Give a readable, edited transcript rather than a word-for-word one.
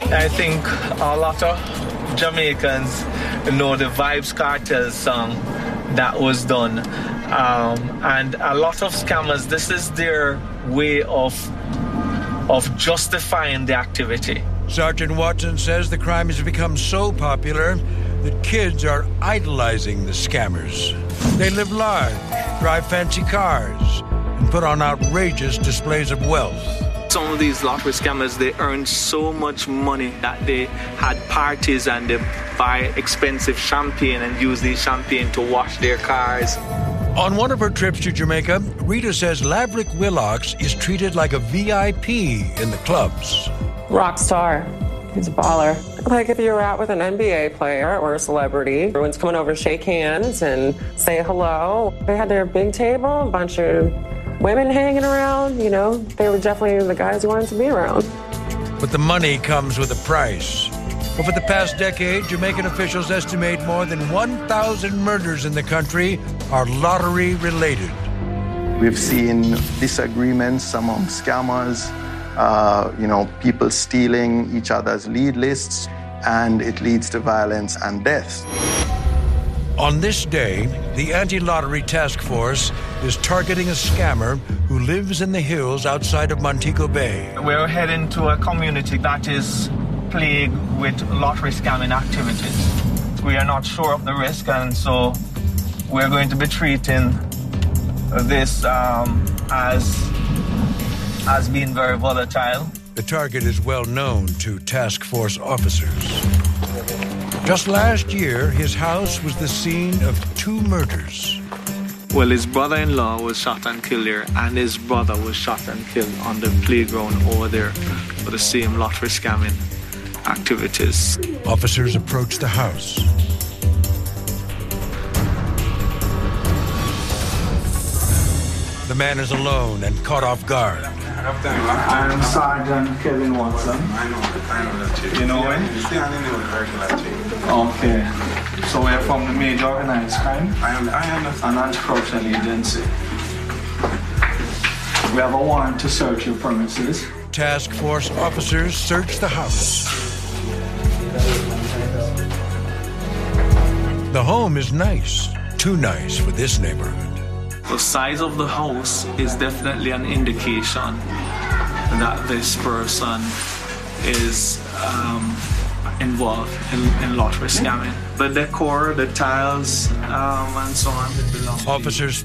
I think a lot of Jamaicans know the Vybz Kartel song that was done. And a lot of scammers, this is their way of justifying the activity. Sergeant Watson says the crime has become so popular that kids are idolizing the scammers. They live large, drive fancy cars, and put on outrageous displays of wealth. Some of these lottery scammers, they earn so much money that they had parties and they buy expensive champagne and use the champagne to wash their cars. On one of her trips to Jamaica, Rita says Laverick Willox is treated like a VIP in the clubs. Rock star. He's a baller. Like if you're out with an NBA player or a celebrity, everyone's coming over to shake hands and say hello. They had their big table, a bunch of women hanging around, you know. They were definitely the guys you wanted to be around. But the money comes with a price. Over the past decade, Jamaican officials estimate more than 1,000 murders in the country are lottery-related. We've seen disagreements among scammers, people stealing each other's lead lists, and it leads to violence and death. On this day, the Anti-Lottery Task Force is targeting a scammer who lives in the hills outside of Montego Bay. We're heading to a community that is plagued with lottery scamming activities. We are not sure of the risk, and so we're going to be treating this as being very volatile. The target is well known to task force officers. Just last year, his house was the scene of 2 murders. Well, his brother-in-law was shot and killed there, and his brother was shot and killed on the playground over there for the same lottery scamming activities. Officers approached the house. The man is alone and caught off guard. I'm Sergeant Kevin Watson. I know that chief. You know him? Yeah, I know the regular chief. Okay. So we're from the major organized crime? I understand. An anti-corruption agency. We have a warrant to search your premises. Task force officers searched the house. The home is nice. Too nice for this neighborhood. The size of the house is definitely an indication that this person is involved in lottery scamming. The decor, the tiles, and so on. Officers